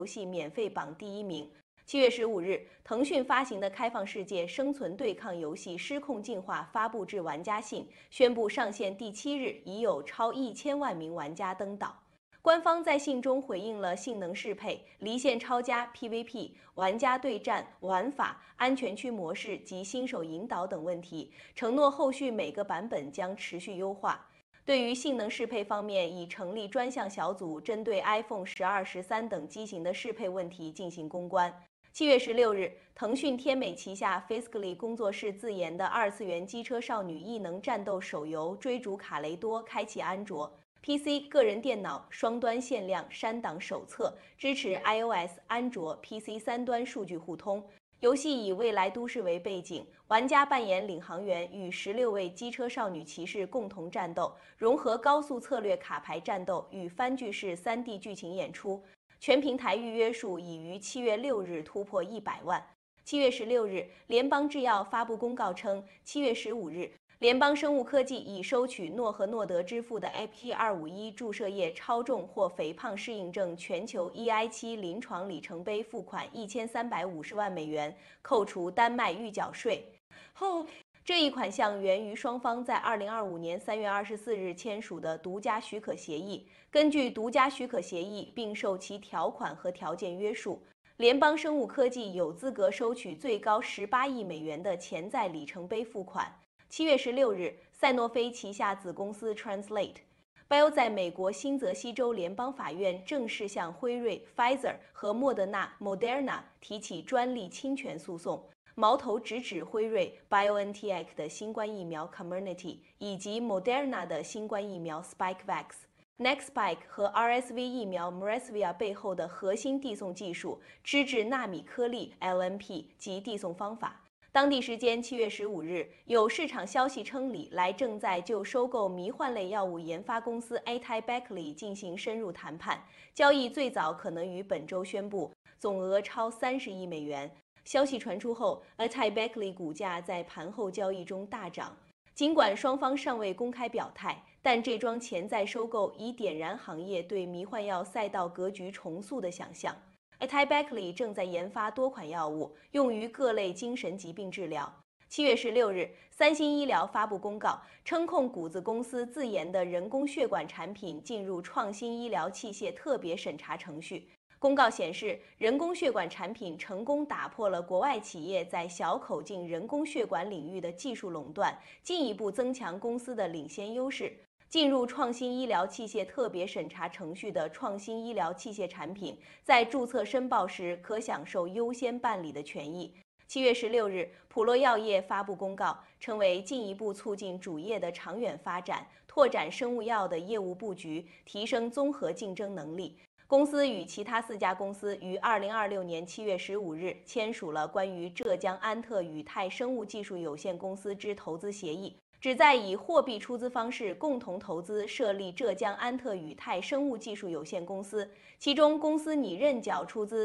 游戏免费榜第1名。7月15日，腾讯发行的开放世界生存对抗游戏《失控进化》发布至玩家信，宣布上线第7日已有超1000万名玩家登岛。官方在信中回应了性能适配、离线超加 PVP、玩家对战、玩法、安全区模式及新手引导等问题，承诺后续每个版本将持续优化。对于性能适配方面，已成立专项小组，针对 iPhone 12、13等机型的适配问题进行攻关。7月16日，腾讯天美旗下 Fiscally 工作室自研的2次元机车少女异能战斗手游《追逐卡雷多》开启安卓、PC、个人电脑双端限量删档手册，支持 iOS、安卓、PC 3端数据互通。游戏以未来都市为背景，玩家扮演领航员，与16位机车少女骑士共同战斗，融合高速策略卡牌战斗与番剧式3D 剧情演出。全平台预约数已于7月6日突破100万。7月16日，联邦制药发布公告称，7月15日，联邦生物科技已收取诺和诺德支付的 AP251 注射液超重或肥胖适应症全球 EI7 临床里程碑付款1350万美元，扣除丹麦预缴税后。这一款项源于双方在2025年3月24日签署的独家许可协议。根据独家许可协议，并受其条款和条件约束，联邦生物科技有资格收取最高18亿美元的潜在里程碑付款。7月16日，赛诺菲旗下子公司 Translate Bio 在美国新泽西州联邦法院正式向辉瑞、Pfizer 和莫德纳 Moderna 提起专利侵权诉讼。矛头直指辉瑞 BioNTech 的新冠疫苗 Comirnaty 以及 Moderna 的新冠疫苗 Spikevax、Nextspike 和 RSV 疫苗 Mresvia 背后的核心递送技术、脂质纳米颗粒 LNP 及递送方法。当地时间7月15日，有市场消息称，李来正在就收购迷幻类药物研发公司 AtaiBeckley 进行深入谈判，交易最早可能于本周宣布，总额超30亿美元。消息传出后 ，AtaiBeckley 股价在盘后交易中大涨。尽管双方尚未公开表态，但这桩潜在收购已点燃行业对迷幻药赛道格局重塑的想象。AtaiBeckley 正在研发多款药物，用于各类精神疾病治疗。7月16日，三星医疗发布公告，称控股子公司自研的人工血管产品进入创新医疗器械特别审查程序。公告显示，人工血管产品成功打破了国外企业在小口径人工血管领域的技术垄断，进一步增强公司的领先优势。进入创新医疗器械特别审查程序的创新医疗器械产品，在注册申报时可享受优先办理的权益。7月16日，普洛药业发布公告，称为进一步促进主业的长远发展，拓展生物药的业务布局，提升综合竞争能力。公司与其他4家公司于2026年7月15日签署了关于浙江安特宇泰生物技术有限公司之投资协议，旨在以货币出资方式共同投资设立浙江安特宇泰生物技术有限公司，其中公司拟认缴出资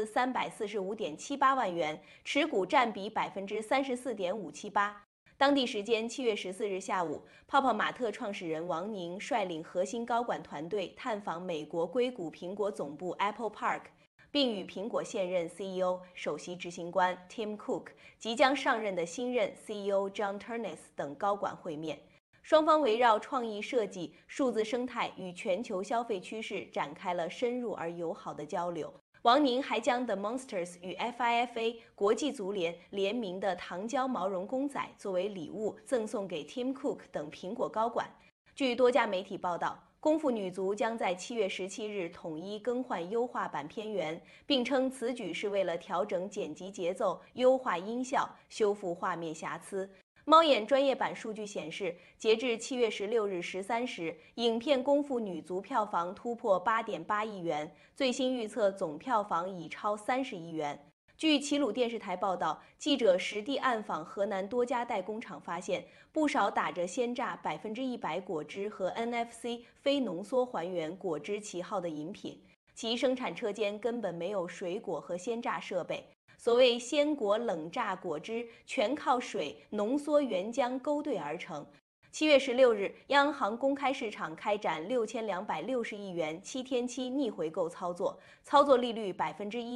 345.78万元，持股占比34.578%。当地时间7月14日下午，泡泡玛特创始人王宁率领核心高管团队探访美国硅谷苹果总部 Apple Park， 并与苹果现任 CEO、首席执行官 Tim Cook、即将上任的新任 CEO John Ternus 等高管会面。双方围绕创意设计、数字生态与全球消费趋势展开了深入而友好的交流。王宁还将 The Monsters 与 FIFA 国际足联联名的糖胶毛绒公仔作为礼物赠送给 Tim Cook 等苹果高管。据多家媒体报道，功夫女足将在7月17日统一更换优化版片源，并称此举是为了调整剪辑节奏、优化音效、修复画面瑕疵。猫眼专业版数据显示，截至7月16日13时，影片《功夫女足》票房突破8.8亿元，最新预测总票房已超30亿元。据齐鲁电视台报道，记者实地暗访河南多家代工厂，发现不少打着鲜榨100%果汁和 NFC 非浓缩还原果汁旗号的饮品，其生产车间根本没有水果和鲜榨设备。所谓鲜果冷榨果汁，全靠水浓缩原浆勾兑而成。 7月16日，央行公开市场开展6260亿元7天期逆回购操作，操作利率1%。